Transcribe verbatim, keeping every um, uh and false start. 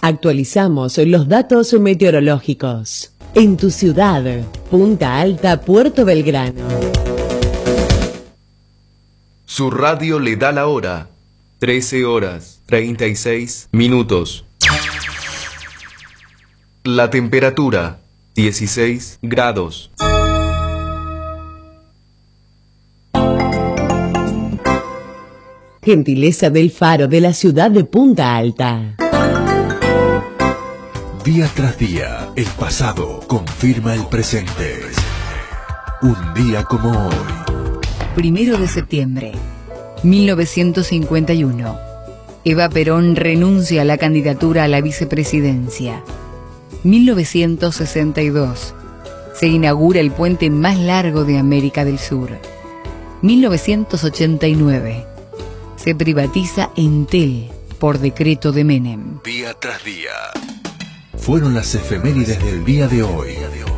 Actualizamos los datos meteorológicos. En tu ciudad, Punta Alta, Puerto Belgrano. Su radio le da la hora. trece horas, treinta y seis minutos. La temperatura, dieciséis grados. Gentileza del Faro de la ciudad de Punta Alta. Día tras día, el pasado confirma el presente. Un día como hoy. Primero de septiembre, mil novecientos cincuenta y uno. Eva Perón renuncia a la candidatura a la vicepresidencia. mil novecientos sesenta y dos. Se inaugura el puente más largo de América del Sur. mil novecientos ochenta y nueve. Se privatiza Entel por decreto de Menem. Día tras día. Fueron las efemérides del día de hoy.